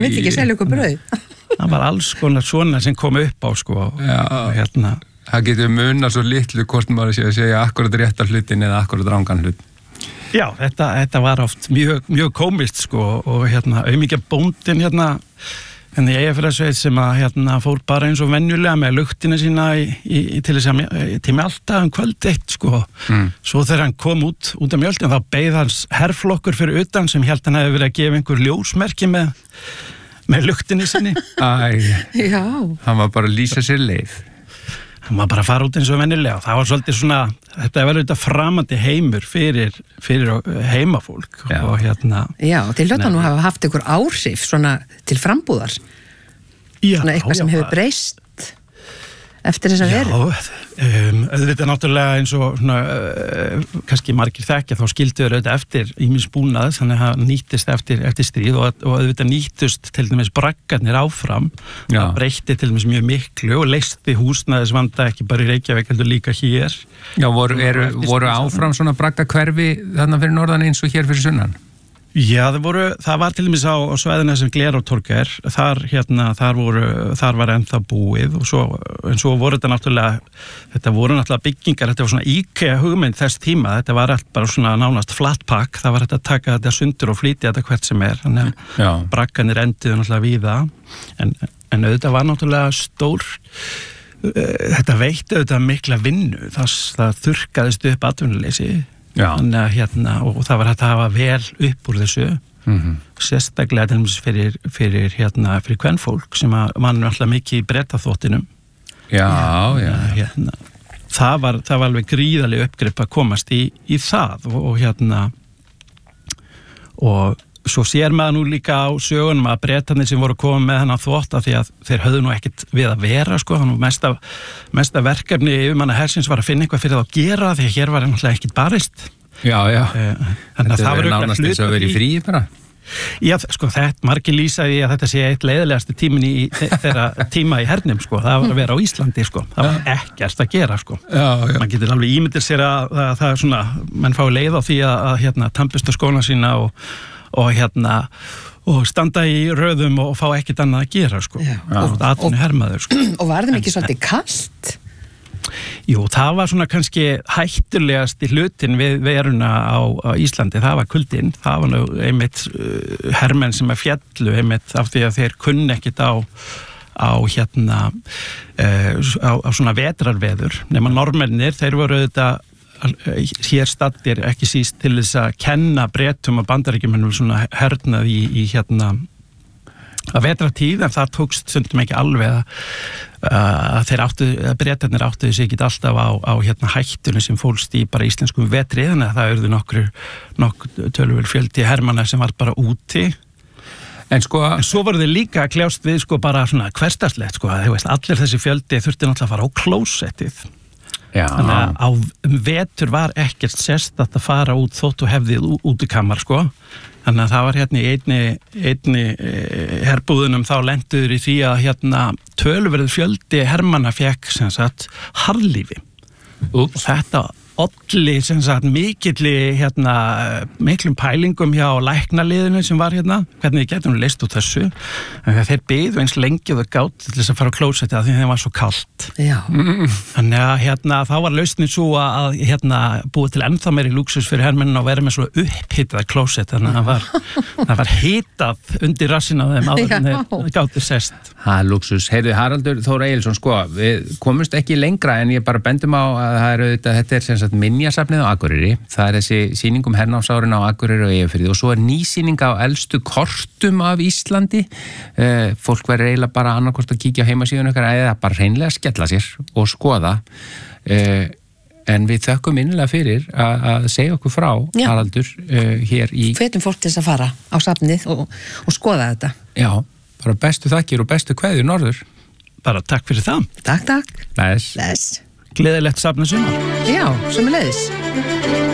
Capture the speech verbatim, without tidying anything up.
Vill ekki selja okkur brauð. Það var alls konar svona sem kom upp á sko og hérna. Það getur munað svo litlu hvort maður sé að segja akkurat réttar hlutin eða akkurat rangan hlut. Já, þetta, þetta var oft mjög, mjög komist sko og hérna auðmikið bóndin hérna en ég er fyrir að segja sem að hérna fór bara eins og venjulega með luktina sína í, í, til þess að til mig alltaf um kvöld eitt sko mm. Svo þegar hann kom út út af mjöltin þá beið hans herflokkur fyrir utan sem held hann hefði verið að gefa einhver ljósmerki með með luktinni sinni. Æ, já. Hann var bara að lýsa sér leið. Hann var bara að fara út eins og venjulega og það var svolítið svona, þetta var auðvitað framandi heimur fyrir, fyrir heimafólk já. Og hérna... Já, til hljóta nú hafa haft ykkur áhrif svona til frambúðar. Já, svona eitthvað sem hefur breyst eftir þess að veru. Já, um, auðvitað náttúrulega eins og svona, uh, kannski margir þekkja þá skilduður auðvitað eftir ýmis búnað, þannig að það nýttist eftir, eftir stríð og, og auðvitað nýttust til dæmis braggarnir áfram. Já. Það breytti til dæmis mjög miklu og leysti húsnæðisvanda ekki bara í Reykjavík heldur líka hér. Já, voru, eru, voru áfram svona braggahverfi þarna fyrir norðan eins og hér fyrir sunnan? Já, það voru, það var til dæmis á, á svæðina sem Glerártorg er, þar hérna, þar voru, þar var ennþá búið og svo, en svo voru þetta náttúrulega, þetta voru náttúrulega byggingar, þetta var svona IKEA hugmynd þess tíma, þetta var allt bara svona nánast flatpack, það var þetta að taka þetta sundur og flytja þetta hvert sem er, þannig að bragganir endiðu náttúrulega víða, en, en auðvitað var náttúrulega stór, uh, þetta veitti auðvitað mikla vinnu, það, það þurrkaðist upp atvinnuleysi. Þannig að hérna, og það var hægt að hafa vel upp úr þessu mm-hmm. sérstaklega til dæmis fyrir, fyrir hérna, fyrir kvenfólk sem að mann alltaf mikið í bretaþvottinum. Já, já, já. Hérna, það var, það var alveg gríðarlega uppgrip að komast í, í það og, og hérna og svo sér maður nú líka á sögunum að bretarnir sem voru að koma með hennan þvott af því að þeir höfðu nú ekkert við að vera sko, þannig að mesta, mesta verkefni yfirmanna hersins var að finna eitthvað fyrir það að gera því að hér var náttúrulega ekkert barist. Já, já. Þannig að það var nánast eins og verið í fríi bara. Já, sko, þetta, margir lýsa því að þetta sé eitt leiðilegasti tímin í þeirra tíma í hernum, sko, það var að vera á Íslandi, sko, það var ekkert að gera, sko. Já, já. Man getur alveg ímyndir sér að, að það er svona, menn fái leið á því að, að hérna, tampista skóna sína og og hérna og standa í röðum og fá ekkert annað að gera sko. Já. Og atvinnu hermaður sko. Og var þeim ekki svolítið kalt? Jú, það var svona kannski hættulegasti hlutin við veruna á, á Íslandi, það var kuldinn, það var nú einmitt uh, hermenn sem er fjallu einmitt af því að þeir kunni ekkert á á hérna uh, á, á svona vetrarveður nema normennir, þeir voru auðvitað hér staddir ekki síst til þess að kenna Bretum og Bandaríkjumönnum svona hernað í, í hérna að vetratíð, en það tókst stundum ekki alveg að, að þeir áttu, að Bretarnir áttuðu sig ekki alltaf á, á hérna hættunni sem fólst í bara íslenskum vetri, þannig að það urðu nokkur nokkur töluvil fjöldi hermanna sem var bara úti. En sko, en svo voru þeir líka að kljást við sko bara svona hversdagslegt sko, að veist, allir þessi fjöldi þurfti náttúrulega að fara á klósettið. Já. Þannig að á vetur var ekkert sérstakt að fara út þótt og hefðið út í kammar sko. Þannig að það var hérna í einni, einni e, herbúðunum þá lenduður í því að hérna töluverður fjöldi hermanna fekk sem sagt harðlífi. Og þetta olli sem sagt mikilli hérna miklum pælingum hjá læknaliðinu sem var hérna, hvernig þið getum leist út þessu, en þeir biðu eins lengi og þau gátt til þess að fara á klósetti að því þeim var svo kalt. Já. Þannig að hérna þá var lausnin svo að hérna búið til ennþá meiri lúksus fyrir hermennin og verið með svo upphitað klósett, þannig að það var, það var hitað undir rassinn á þeim áður en þeir gáttu sest. Það er lúksus. Heyrðu Haraldur Þór Egilsson, sko, við komumst ekki lengra en ég bara bendum á að það er auðvitað, þetta er sem sagt minjasafnið á Akureyri, það er þessi sýning um hernámsárin á Akureyri og Eyjafirði og svo er ný sýning á elstu kortum af Íslandi, uh, fólk verður eiginlega bara annarkvort að kíkja á heimasíðun okkar eða bara hreinlega skella sér og skoða, uh, en við þökkum innilega fyrir að, að segja okkur frá, já. Haraldur, uh, hér í... Hvetum fólk til þess að fara á safnið og, og skoða þetta. Já, bara bestu þakkir og bestu kveðjur norður. Bara takk fyrir það. Takk, takk. Bless. Bless. Gleðilegt safna sumar. Já, sömuleiðis.